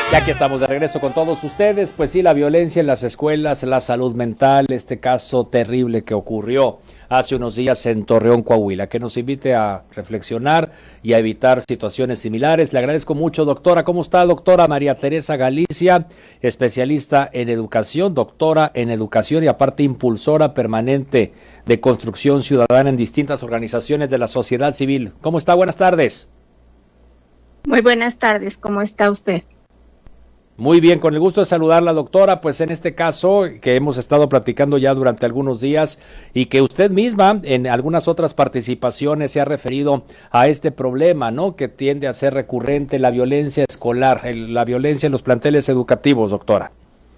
Ya que estamos de regreso con todos ustedes, pues sí, la violencia en las escuelas, la salud mental, este caso terrible que ocurrió hace unos días en Torreón, Coahuila, que nos invite a reflexionar y a evitar situaciones similares. Le agradezco mucho, doctora. ¿Cómo está, doctora María Teresa Galicia, especialista en educación, doctora en educación y aparte impulsora permanente de construcción ciudadana en distintas organizaciones de la sociedad civil? ¿Cómo está? Buenas tardes. Muy buenas tardes, ¿cómo está usted? Muy bien, con el gusto de saludarla, doctora, pues en este caso que hemos estado platicando ya durante algunos días y que usted misma en algunas otras participaciones se ha referido a este problema, ¿no?, que tiende a ser recurrente, la violencia escolar, la violencia en los planteles educativos, doctora.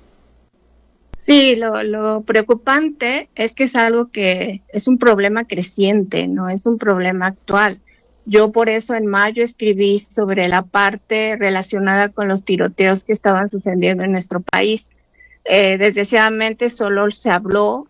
Sí, lo preocupante es que es algo que es un problema creciente, no es un problema actual. Yo por eso en mayo escribí sobre la parte relacionada con los tiroteos que estaban sucediendo en nuestro país. Desgraciadamente solo se habló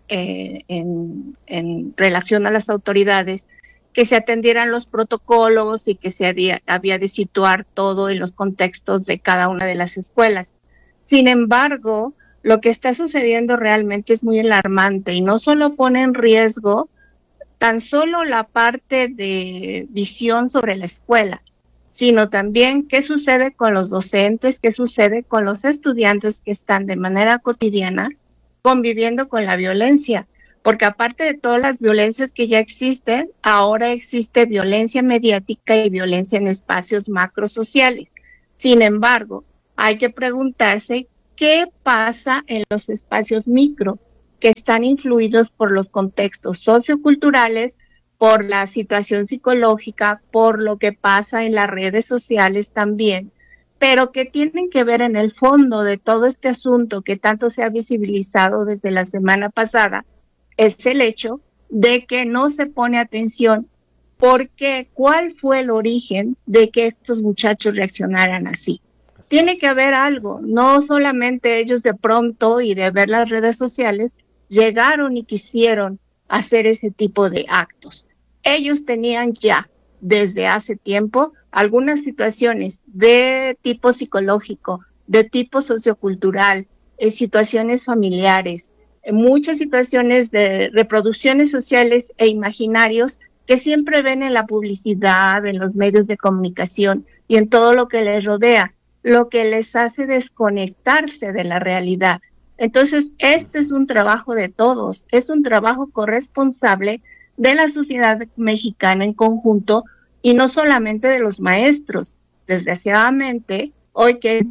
en relación a las autoridades que se atendieran los protocolos y que había de situar todo en los contextos de cada una de las escuelas. Sin embargo, lo que está sucediendo realmente es muy alarmante y no solo pone en riesgo tan solo la parte de visión sobre la escuela, sino también qué sucede con los docentes, qué sucede con los estudiantes que están de manera cotidiana conviviendo con la violencia, porque aparte de todas las violencias que ya existen, ahora existe violencia mediática y violencia en espacios macrosociales. Sin embargo, hay que preguntarse qué pasa en los espacios micro, que están influidos por los contextos socioculturales, por la situación psicológica, por lo que pasa en las redes sociales también, pero que tienen que ver en el fondo de todo este asunto que tanto se ha visibilizado desde la semana pasada, es el hecho de que no se pone atención porque ¿cuál fue el origen de que estos muchachos reaccionaran así? Tiene que haber algo, no solamente ellos de pronto y de ver las redes sociales, llegaron y quisieron hacer ese tipo de actos. Ellos tenían ya desde hace tiempo algunas situaciones de tipo psicológico, de tipo sociocultural, situaciones familiares, muchas situaciones de reproducciones sociales e imaginarios que siempre ven en la publicidad, en los medios de comunicación y en todo lo que les rodea, lo que les hace desconectarse de la realidad. Entonces, este es un trabajo de todos, es un trabajo corresponsable de la sociedad mexicana en conjunto y no solamente de los maestros. Desgraciadamente, hoy que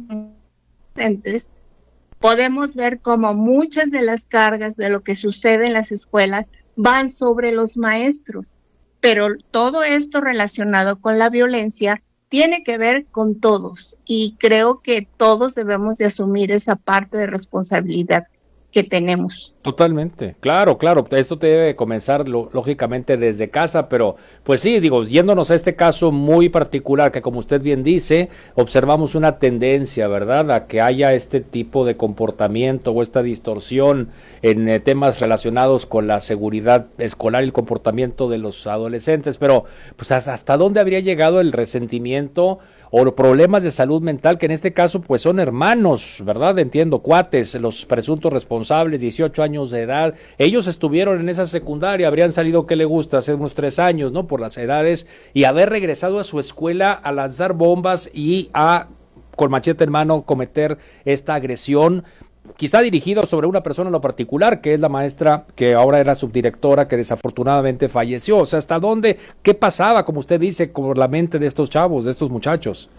docentes, podemos ver cómo muchas de las cargas de lo que sucede en las escuelas van sobre los maestros, pero todo esto relacionado con la violencia tiene que ver con todos y creo que todos debemos de asumir esa parte de responsabilidad que tenemos. Totalmente, claro, esto debe comenzar lógicamente desde casa, pero pues sí, digo, yéndonos a este caso muy particular que como usted bien dice, observamos una tendencia, ¿verdad?, a que haya este tipo de comportamiento o esta distorsión en temas relacionados con la seguridad escolar y el comportamiento de los adolescentes, pero pues hasta dónde habría llegado el resentimiento o problemas de salud mental, que en este caso pues son hermanos, ¿verdad? Entiendo, cuates, los presuntos responsables, 18 años de edad, ellos estuvieron en esa secundaria, habrían salido, ¿qué le gusta?, hace unos 3 años, ¿no?, por las edades, y haber regresado a su escuela a lanzar bombas y a, con machete en mano, cometer esta agresión, quizá dirigido sobre una persona en lo particular, que es la maestra que ahora era subdirectora, que desafortunadamente falleció. O sea, ¿hasta dónde? ¿Qué pasaba, como usted dice, por la mente de estos chavos, de estos muchachos?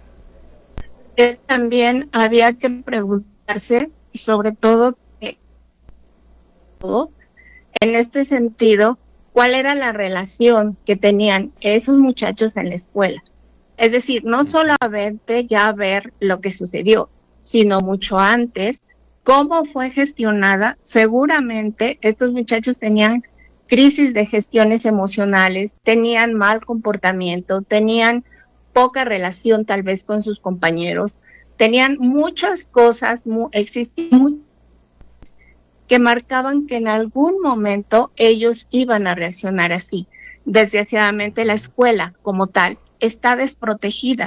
También había que preguntarse, sobre todo, en este sentido, cuál era la relación que tenían esos muchachos en la escuela. Es decir, no solamente ya ver lo que sucedió, sino mucho antes, cómo fue gestionada. Seguramente estos muchachos tenían crisis de gestiones emocionales, tenían mal comportamiento, tenían poca relación tal vez con sus compañeros, tenían muchas cosas, existían que marcaban que en algún momento ellos iban a reaccionar así. Desgraciadamente la escuela como tal está desprotegida.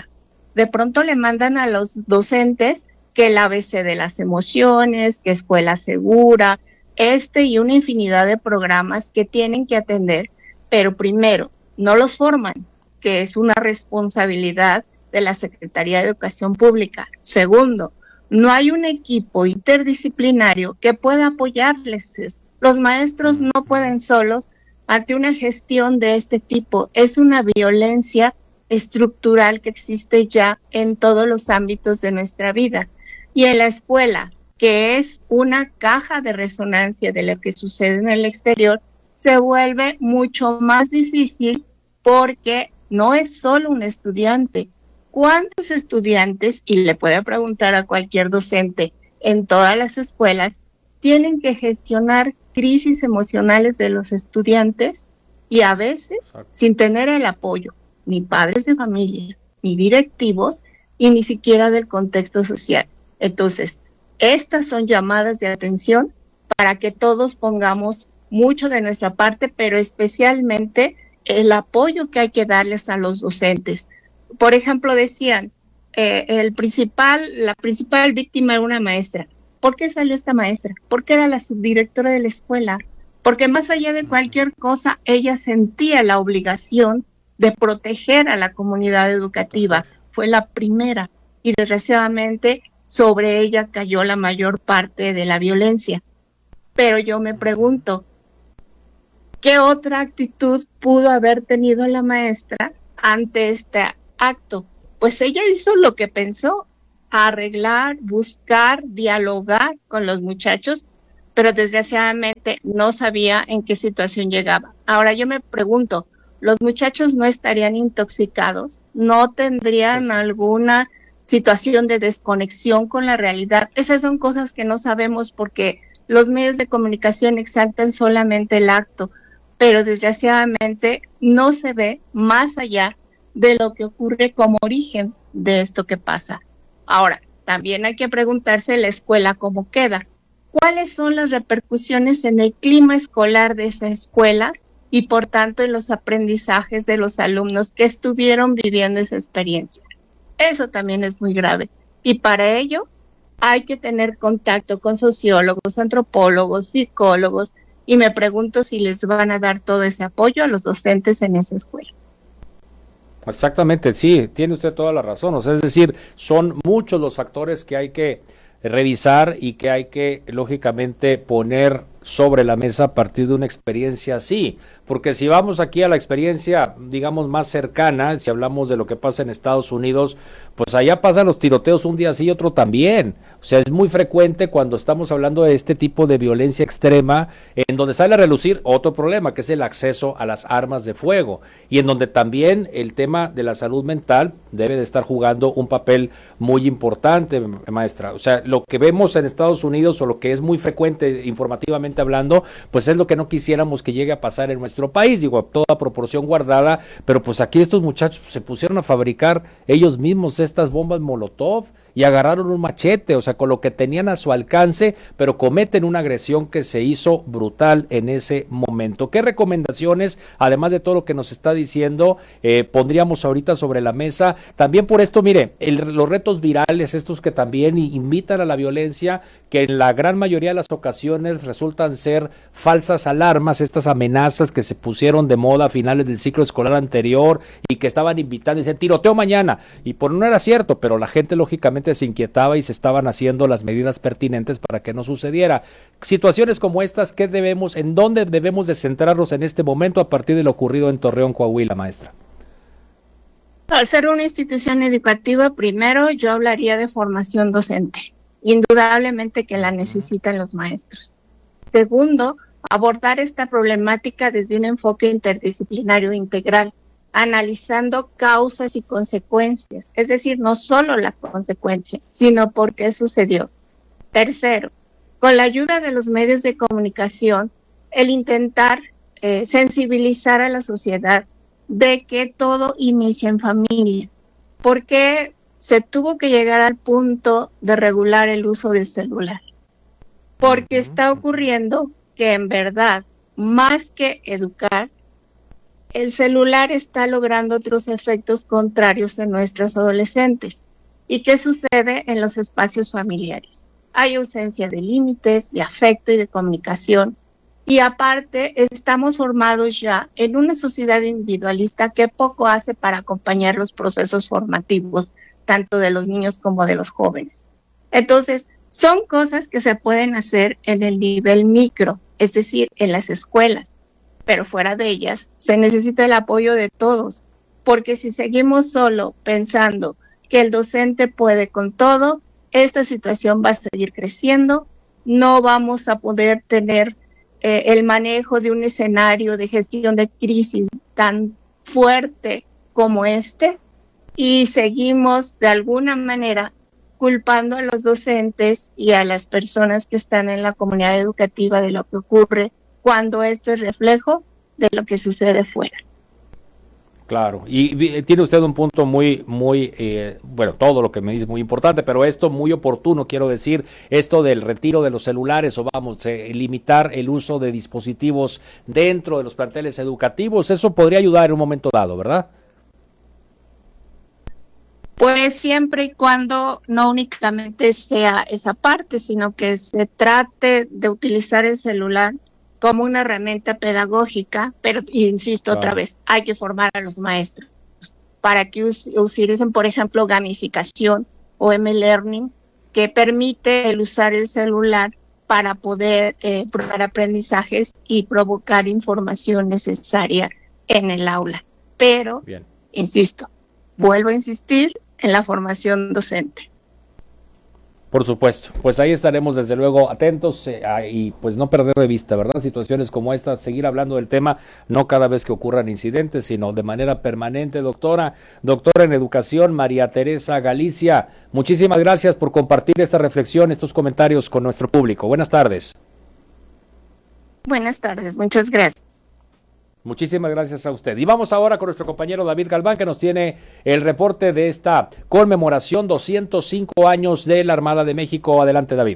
De pronto le mandan a los docentes que el ABC de las emociones, que escuela segura, y una infinidad de programas que tienen que atender, pero primero, no los forman, que es una responsabilidad de la Secretaría de Educación Pública. Segundo, no hay un equipo interdisciplinario que pueda apoyarles. Los maestros no pueden solos ante una gestión de este tipo. Es una violencia estructural que existe ya en todos los ámbitos de nuestra vida. Y en la escuela, que es una caja de resonancia de lo que sucede en el exterior, se vuelve mucho más difícil porque no es solo un estudiante. ¿Cuántos estudiantes, y le puede preguntar a cualquier docente en todas las escuelas, tienen que gestionar crisis emocionales de los estudiantes y a veces sin tener el apoyo ni padres de familia, ni directivos y ni siquiera del contexto social? Entonces, estas son llamadas de atención para que todos pongamos mucho de nuestra parte, pero especialmente el apoyo que hay que darles a los docentes. Por ejemplo, decían, la principal víctima era una maestra. ¿Por qué salió esta maestra? Porque era la subdirectora de la escuela. Porque más allá de cualquier cosa, ella sentía la obligación de proteger a la comunidad educativa. Fue la primera y desgraciadamente sobre ella cayó la mayor parte de la violencia. Pero yo me pregunto, ¿qué otra actitud pudo haber tenido la maestra ante este acto? Pues ella hizo lo que pensó, arreglar, buscar, dialogar con los muchachos, pero desgraciadamente no sabía en qué situación llegaba. Ahora yo me pregunto, ¿los muchachos no estarían intoxicados? ¿No tendrían alguna situación de desconexión con la realidad? Esas son cosas que no sabemos porque los medios de comunicación exaltan solamente el acto, pero desgraciadamente no se ve más allá de lo que ocurre como origen de esto que pasa. Ahora, también hay que preguntarse la escuela cómo queda. ¿Cuáles son las repercusiones en el clima escolar de esa escuela y por tanto en los aprendizajes de los alumnos que estuvieron viviendo esa experiencia? Eso también es muy grave. Y para ello hay que tener contacto con sociólogos, antropólogos, psicólogos, y me pregunto si les van a dar todo ese apoyo a los docentes en esa escuela. Exactamente, sí, tiene usted toda la razón. O sea, es decir, son muchos los factores que hay que revisar y que hay que, lógicamente, poner sobre la mesa a partir de una experiencia así, porque si vamos aquí a la experiencia, digamos, más cercana, si hablamos de lo que pasa en Estados Unidos, pues allá pasan los tiroteos un día sí y otro también. O sea, es muy frecuente cuando estamos hablando de este tipo de violencia extrema, en donde sale a relucir otro problema, que es el acceso a las armas de fuego, y en donde también el tema de la salud mental debe de estar jugando un papel muy importante, maestra. O sea, lo que vemos en Estados Unidos, o lo que es muy frecuente informativamente hablando, pues es lo que no quisiéramos que llegue a pasar en nuestro país, digo, toda proporción guardada, pero pues aquí estos muchachos se pusieron a fabricar ellos mismos estas bombas Molotov y agarraron un machete, o sea, con lo que tenían a su alcance, pero cometen una agresión que se hizo brutal en ese momento. ¿Qué recomendaciones, además de todo lo que nos está diciendo, pondríamos ahorita sobre la mesa? También por esto, mire, los retos virales, estos que también invitan a la violencia, que en la gran mayoría de las ocasiones resultan ser falsas alarmas, estas amenazas que se pusieron de moda a finales del ciclo escolar anterior y que estaban invitando, y dicen, tiroteo mañana, y por no era cierto, pero la gente lógicamente se inquietaba y se estaban haciendo las medidas pertinentes para que no sucediera. Situaciones como estas, ¿en dónde debemos de centrarnos en este momento a partir de lo ocurrido en Torreón, Coahuila, maestra? Al ser una institución educativa, primero yo hablaría de formación docente. Indudablemente que la necesitan los maestros. Segundo, abordar esta problemática desde un enfoque interdisciplinario integral, analizando causas y consecuencias, es decir, no solo la consecuencia, sino por qué sucedió. Tercero, con la ayuda de los medios de comunicación, el intentar sensibilizar a la sociedad de que todo inicia en familia. ¿Por qué se tuvo que llegar al punto de regular el uso del celular? Porque está ocurriendo que en verdad, más que educar, el celular está logrando otros efectos contrarios en nuestros adolescentes. ¿Y qué sucede en los espacios familiares? Hay ausencia de límites, de afecto y de comunicación. Y aparte, estamos formados ya en una sociedad individualista que poco hace para acompañar los procesos formativos, tanto de los niños como de los jóvenes. Entonces, son cosas que se pueden hacer en el nivel micro, es decir, en las escuelas, pero fuera de ellas se necesita el apoyo de todos, porque si seguimos solo pensando que el docente puede con todo, esta situación va a seguir creciendo, no vamos a poder tener el manejo de un escenario de gestión de crisis tan fuerte como este, y seguimos de alguna manera culpando a los docentes y a las personas que están en la comunidad educativa de lo que ocurre cuando esto es reflejo de lo que sucede fuera. Claro, y tiene usted un punto muy, bueno, todo lo que me dice es muy importante, pero esto muy oportuno, quiero decir, esto del retiro de los celulares o vamos, limitar el uso de dispositivos dentro de los planteles educativos, eso podría ayudar en un momento dado, ¿verdad? Pues siempre y cuando no únicamente sea esa parte, sino que se trate de utilizar el celular como una herramienta pedagógica, pero insisto otra vez, hay que formar a los maestros para que utilicen, por ejemplo, gamificación o M-Learning, que permite el usar el celular para poder probar aprendizajes y provocar información necesaria en el aula. Pero, insisto, vuelvo a insistir en la formación docente. Por supuesto, pues ahí estaremos desde luego atentos y pues no perder de vista, ¿verdad? Situaciones como esta, seguir hablando del tema, no cada vez que ocurran incidentes, sino de manera permanente, doctora en educación, María Teresa Galicia, muchísimas gracias por compartir esta reflexión, estos comentarios con nuestro público. Buenas tardes. Buenas tardes, muchas gracias. Muchísimas gracias a usted. Y vamos ahora con nuestro compañero David Galván, que nos tiene el reporte de esta conmemoración 205 años de la Armada de México. Adelante, David.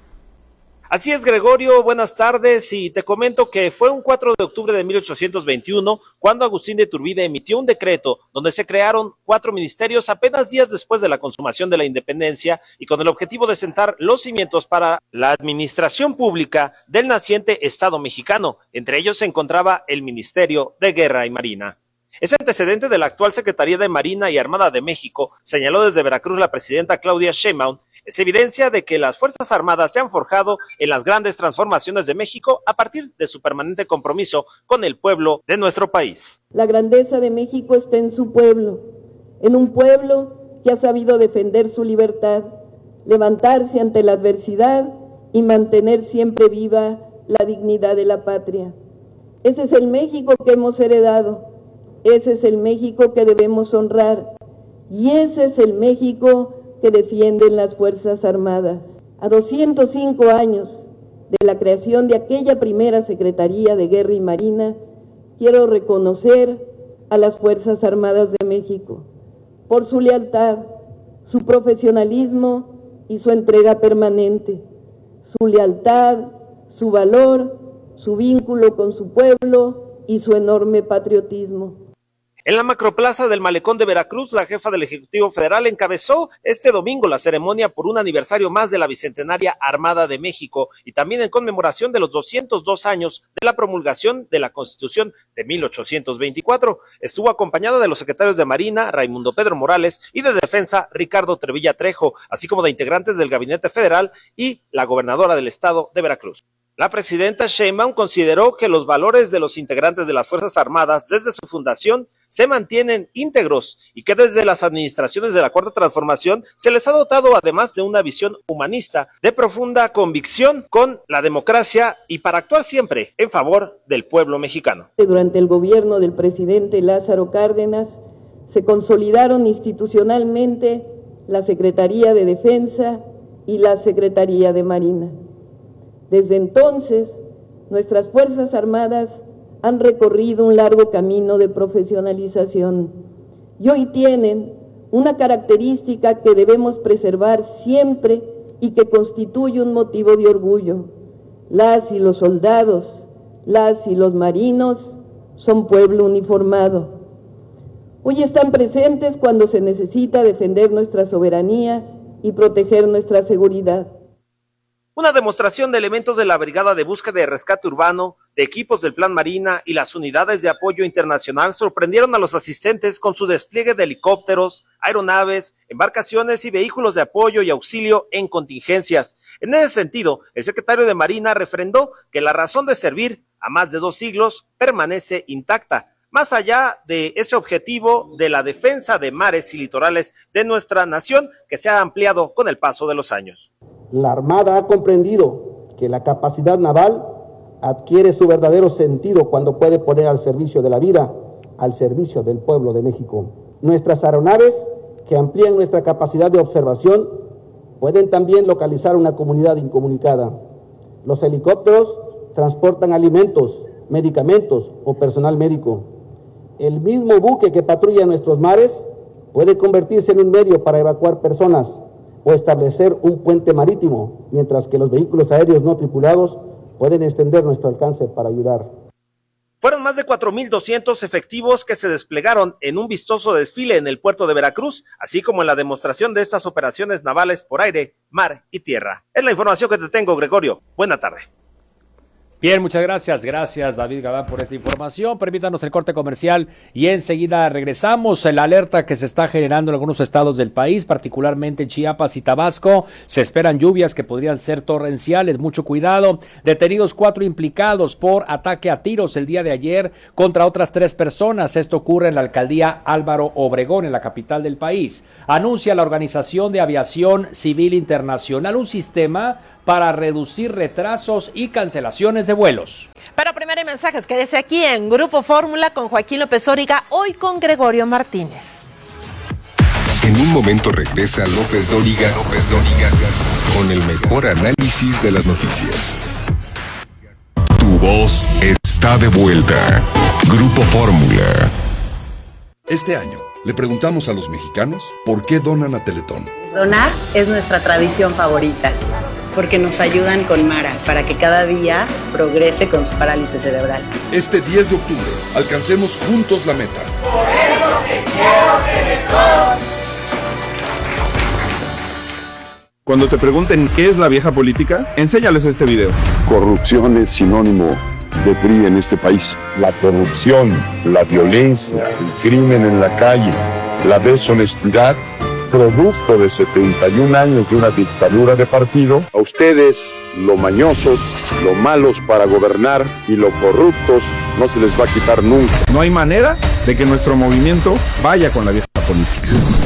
Así es, Gregorio, buenas tardes, y te comento que fue un 4 de octubre de 1821 cuando Agustín de Iturbide emitió un decreto donde se crearon 4 ministerios apenas días después de la consumación de la independencia y con el objetivo de sentar los cimientos para la administración pública del naciente Estado mexicano. Entre ellos se encontraba el Ministerio de Guerra y Marina. Ese antecedente de la actual Secretaría de Marina y Armada de México, señaló desde Veracruz la presidenta Claudia Sheinbaum, es evidencia de que las Fuerzas Armadas se han forjado en las grandes transformaciones de México a partir de su permanente compromiso con el pueblo de nuestro país. La grandeza de México está en su pueblo, en un pueblo que ha sabido defender su libertad, levantarse ante la adversidad y mantener siempre viva la dignidad de la patria. Ese es el México que hemos heredado, ese es el México que debemos honrar y ese es el México que defienden las Fuerzas Armadas. A 205 años de la creación de aquella primera Secretaría de Guerra y Marina, quiero reconocer a las Fuerzas Armadas de México por su lealtad, su profesionalismo y su entrega permanente, su lealtad, su valor, su vínculo con su pueblo y su enorme patriotismo. En la macroplaza del Malecón de Veracruz, la jefa del Ejecutivo Federal encabezó este domingo la ceremonia por un aniversario más de la Bicentenaria Armada de México y también en conmemoración de los 202 años de la promulgación de la Constitución de 1824. Estuvo acompañada de los secretarios de Marina, Raimundo Pedro Morales, y de Defensa, Ricardo Trevilla Trejo, así como de integrantes del Gabinete Federal y la gobernadora del estado de Veracruz. La presidenta Sheinbaum consideró que los valores de los integrantes de las Fuerzas Armadas desde su fundación se mantienen íntegros y que desde las administraciones de la Cuarta Transformación se les ha dotado además de una visión humanista de profunda convicción con la democracia y para actuar siempre en favor del pueblo mexicano. Durante el gobierno del presidente Lázaro Cárdenas se consolidaron institucionalmente la Secretaría de Defensa y la Secretaría de Marina. Desde entonces, nuestras Fuerzas Armadas han recorrido un largo camino de profesionalización y hoy tienen una característica que debemos preservar siempre y que constituye un motivo de orgullo. Las y los soldados, las y los marinos son pueblo uniformado. Hoy están presentes cuando se necesita defender nuestra soberanía y proteger nuestra seguridad. Una demostración de elementos de la Brigada de Búsqueda y Rescate Urbano, de equipos del Plan Marina y las unidades de apoyo internacional sorprendieron a los asistentes con su despliegue de helicópteros, aeronaves, embarcaciones y vehículos de apoyo y auxilio en contingencias. En ese sentido, el secretario de Marina refrendó que la razón de servir a más de 2 siglos permanece intacta, más allá de ese objetivo de la defensa de mares y litorales de nuestra nación que se ha ampliado con el paso de los años. La Armada ha comprendido que la capacidad naval adquiere su verdadero sentido cuando puede poner al servicio de la vida, al servicio del pueblo de México. Nuestras aeronaves, que amplían nuestra capacidad de observación, pueden también localizar una comunidad incomunicada. Los helicópteros transportan alimentos, medicamentos o personal médico. El mismo buque que patrulla nuestros mares puede convertirse en un medio para evacuar personas o establecer un puente marítimo, mientras que los vehículos aéreos no tripulados pueden extender nuestro alcance para ayudar. Fueron más de 4,200 efectivos que se desplegaron en un vistoso desfile en el puerto de Veracruz, así como en la demostración de estas operaciones navales por aire, mar y tierra. Es la información que te tengo, Gregorio. Buena tarde. Bien, muchas gracias. Gracias, David Gabán, por esta información. Permítanos el corte comercial y enseguida regresamos. La alerta que se está generando en algunos estados del país, particularmente en Chiapas y Tabasco. Se esperan lluvias que podrían ser torrenciales. Mucho cuidado. Detenidos 4 implicados por ataque a tiros el día de ayer contra otras 3 personas. Esto ocurre en la alcaldía Álvaro Obregón, en la capital del país. Anuncia la Organización de Aviación Civil Internacional un sistema para reducir retrasos y cancelaciones de vuelos. Pero primero hay mensajes, quédese aquí en Grupo Fórmula con Joaquín López Dóriga, hoy con Gregorio Martínez. En un momento regresa López Dóriga con el mejor análisis de las noticias. Tu voz está de vuelta. Grupo Fórmula. Este año le preguntamos a los mexicanos por qué donan a Teletón. Donar es nuestra tradición favorita, porque nos ayudan con Mara para que cada día progrese con su parálisis cerebral. Este 10 de octubre, alcancemos juntos la meta. Por eso te quiero, Teletón. Cuando te pregunten qué es la vieja política, enséñales este video. Corrupción es sinónimo de PRI en este país. La corrupción, la violencia, el crimen en la calle, la deshonestidad, producto de 71 años de una dictadura de partido. A ustedes, lo mañosos, lo malos para gobernar y lo corruptos, no se les va a quitar nunca. No hay manera de que nuestro movimiento vaya con la vieja política.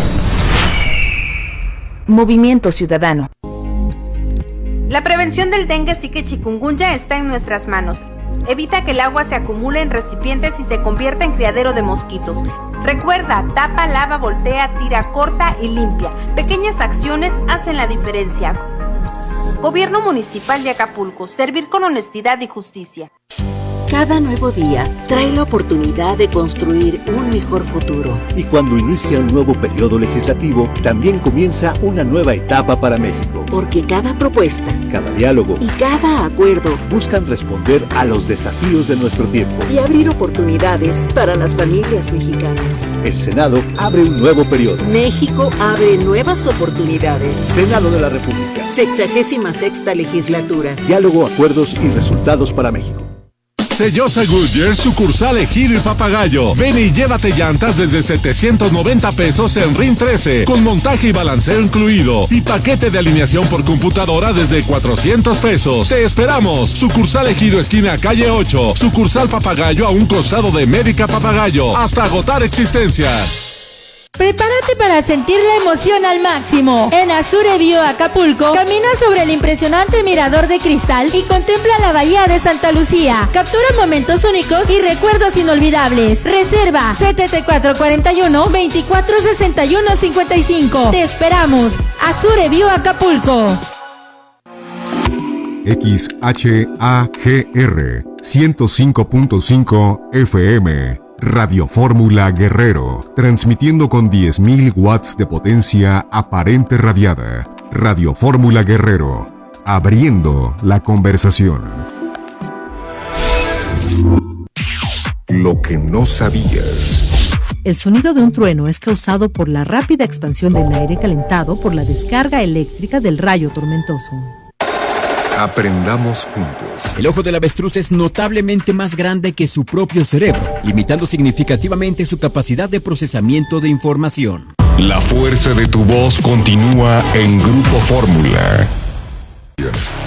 Movimiento Ciudadano. La prevención del dengue, zika y chikungunya está en nuestras manos. Evita que el agua se acumule en recipientes y se convierta en criadero de mosquitos. Recuerda, tapa, lava, voltea, tira, corta y limpia. Pequeñas acciones hacen la diferencia. Gobierno Municipal de Acapulco, servir con honestidad y justicia. Cada nuevo día trae la oportunidad de construir un mejor futuro. Y cuando inicia un nuevo periodo legislativo, también comienza una nueva etapa para México. Porque cada propuesta, cada diálogo y cada acuerdo buscan responder a los desafíos de nuestro tiempo y abrir oportunidades para las familias mexicanas. El Senado abre un nuevo periodo. México abre nuevas oportunidades. Senado de la República. 66ª legislatura. Diálogo, acuerdos y resultados para México. Sellosa Goodyear, sucursal Ejido y Papagayo. Ven y llévate llantas desde 790 pesos en RIN 13, con montaje y balanceo incluido. Y paquete de alineación por computadora desde 400 pesos. ¡Te esperamos! Sucursal Ejido, esquina calle 8. Sucursal Papagayo, a un costado de Médica Papagayo. Hasta agotar existencias. Prepárate para sentir la emoción al máximo. En Azure View Acapulco, camina sobre el impresionante mirador de cristal y contempla la bahía de Santa Lucía. Captura momentos únicos y recuerdos inolvidables. Reserva 7441-246155. Te esperamos. Azure View Acapulco. XHAGR 105.5 FM. Radio Fórmula Guerrero, transmitiendo con 10.000 watts de potencia aparente radiada. Radio Fórmula Guerrero, abriendo la conversación. lo que no sabías. El sonido de un trueno es causado por la rápida expansión del aire calentado por la descarga eléctrica del rayo tormentoso. Aprendamos juntos. El ojo del avestruz es notablemente más grande que su propio cerebro, limitando significativamente su capacidad de procesamiento de información. La fuerza de tu voz continúa en Grupo Fórmula.